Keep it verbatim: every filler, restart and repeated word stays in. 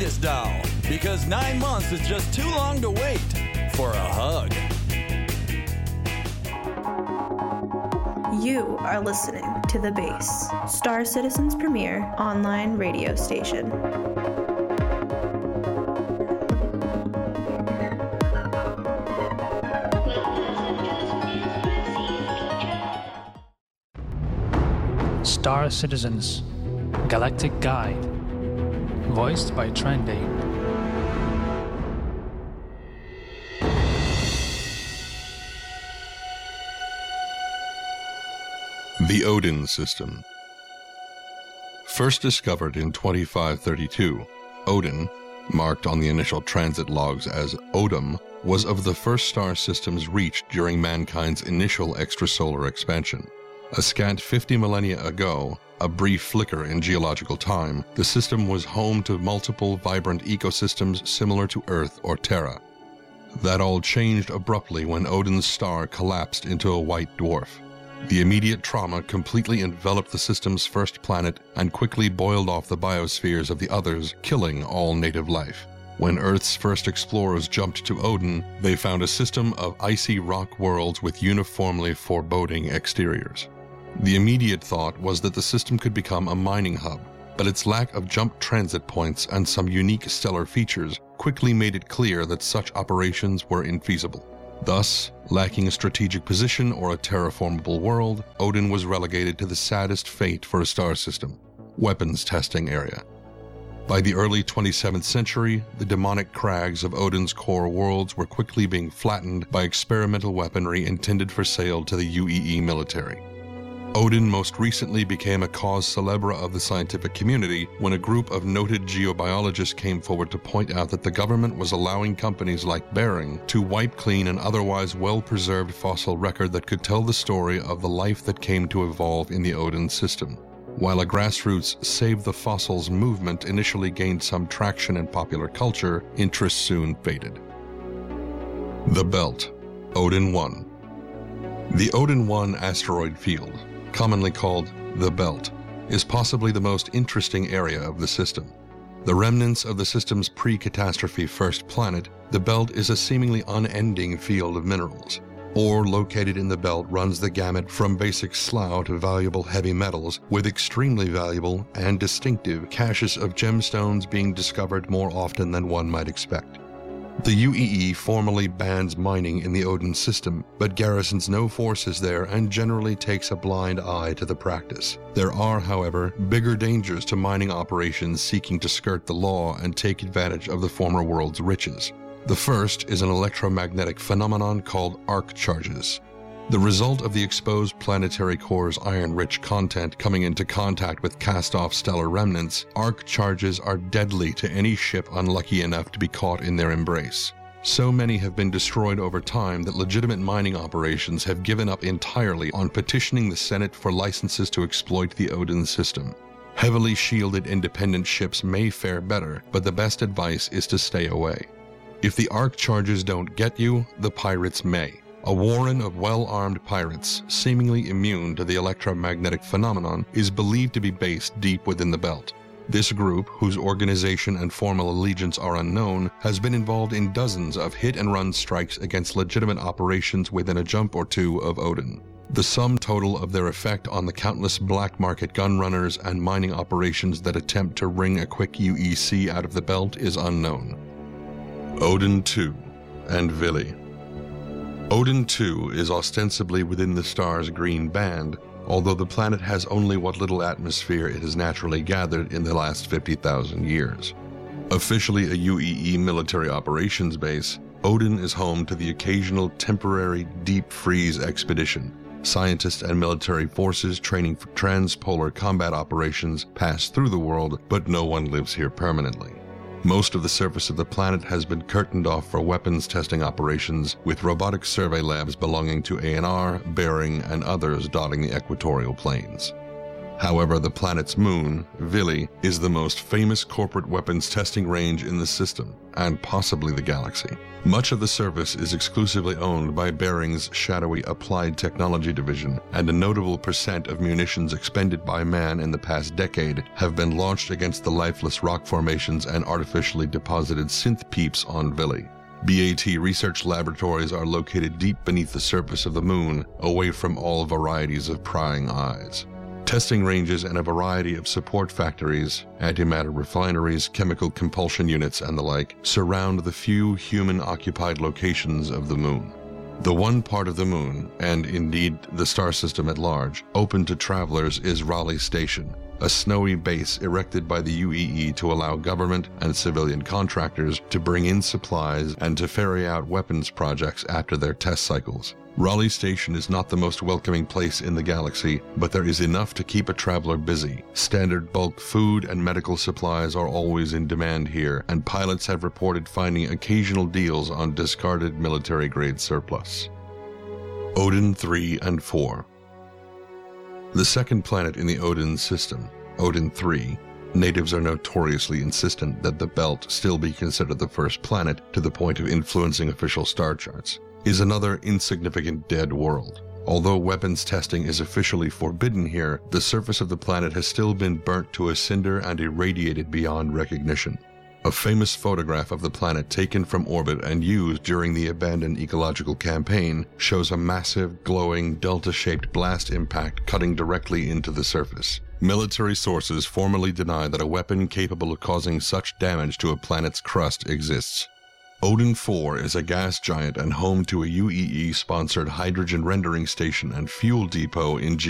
Vegas doll, because nine months is just too long to wait for a hug. You are listening to The Base, Star Citizen's premier online radio station. Star Citizens Galactic Guide, voiced by Trendy. The Odin System. First discovered in twenty-five thirty-two, Odin, marked on the initial transit logs as Odum, was of the first star systems reached during mankind's initial extrasolar expansion. A scant fifty millennia ago, a brief flicker in geological time, the system was home to multiple vibrant ecosystems similar to Earth or Terra. That all changed abruptly when Odin's star collapsed into a white dwarf. The immediate trauma completely enveloped the system's first planet and quickly boiled off the biospheres of the others, killing all native life. When Earth's first explorers jumped to Odin, they found a system of icy rock worlds with uniformly foreboding exteriors. The immediate thought was that the system could become a mining hub, but its lack of jump transit points and some unique stellar features quickly made it clear that such operations were infeasible. Thus, lacking a strategic position or a terraformable world, Odin was relegated to the saddest fate for a star system: weapons testing area. By the early twenty-seventh century, the demonic crags of Odin's core worlds were quickly being flattened by experimental weaponry intended for sale to the U E E military. Odin most recently became a cause célèbre of the scientific community when a group of noted geobiologists came forward to point out that the government was allowing companies like Bering to wipe clean an otherwise well-preserved fossil record that could tell the story of the life that came to evolve in the Odin system. While a grassroots Save the Fossils movement initially gained some traction in popular culture, interest soon faded. The Belt, Odin one. The Odin one asteroid field, commonly called the Belt, is possibly the most interesting area of the system. The remnants of the system's pre-catastrophe first planet, the Belt is a seemingly unending field of minerals. Ore located in the Belt runs the gamut from basic slough to valuable heavy metals, with extremely valuable and distinctive caches of gemstones being discovered more often than one might expect. The U E E formally bans mining in the Odin system, but garrisons no forces there and generally takes a blind eye to the practice. There are, however, bigger dangers to mining operations seeking to skirt the law and take advantage of the former world's riches. The first is an electromagnetic phenomenon called arc charges. The result of the exposed planetary core's iron-rich content coming into contact with cast-off stellar remnants, arc charges are deadly to any ship unlucky enough to be caught in their embrace. So many have been destroyed over time that legitimate mining operations have given up entirely on petitioning the Senate for licenses to exploit the Odin system. Heavily shielded independent ships may fare better, but the best advice is to stay away. If the arc charges don't get you, the pirates may. A warren of well-armed pirates, seemingly immune to the electromagnetic phenomenon, is believed to be based deep within the Belt. This group, whose organization and formal allegiance are unknown, has been involved in dozens of hit-and-run strikes against legitimate operations within a jump or two of Odin. The sum total of their effect on the countless black market gun runners and mining operations that attempt to wring a quick U E C out of the Belt is unknown. Odin two and Vili. Odin two is ostensibly within the star's green band, although the planet has only what little atmosphere it has naturally gathered in the last fifty thousand years. Officially a U E E military operations base, Odin is home to the occasional temporary deep freeze expedition. Scientists and military forces training for transpolar combat operations pass through the world, but no one lives here permanently. Most of the surface of the planet has been curtained off for weapons testing operations, with robotic survey labs belonging to A N R, Bering, and others dotting the equatorial plains. However, the planet's moon, Vili, is the most famous corporate weapons testing range in the system, and possibly the galaxy. Much of the surface is exclusively owned by Bering's shadowy Applied Technology Division, and a notable percent of munitions expended by man in the past decade have been launched against the lifeless rock formations and artificially deposited synth peeps on Vili. B A T research laboratories are located deep beneath the surface of the moon, away from all varieties of prying eyes. Testing ranges and a variety of support factories, antimatter refineries, chemical compulsion units, and the like surround the few human-occupied locations of the moon. The one part of the moon, and indeed the star system at large, open to travelers is Raleigh Station, a snowy base erected by the U E E to allow government and civilian contractors to bring in supplies and to ferry out weapons projects after their test cycles. Raleigh Station is not the most welcoming place in the galaxy, but there is enough to keep a traveler busy. Standard bulk food and medical supplies are always in demand here, and pilots have reported finding occasional deals on discarded military-grade surplus. Odin three and four. The second planet in the Odin system, Odin three, natives are notoriously insistent that the belt still be considered the first planet to the point of influencing official star charts, is another insignificant dead world. Although weapons testing is officially forbidden here, the surface of the planet has still been burnt to a cinder and irradiated beyond recognition. A famous photograph of the planet taken from orbit and used during the abandoned ecological campaign shows a massive, glowing, delta-shaped blast impact cutting directly into the surface. Military sources formally deny that a weapon capable of causing such damage to a planet's crust exists. Odin four is a gas giant and home to a U E E-sponsored hydrogen rendering station and fuel depot in G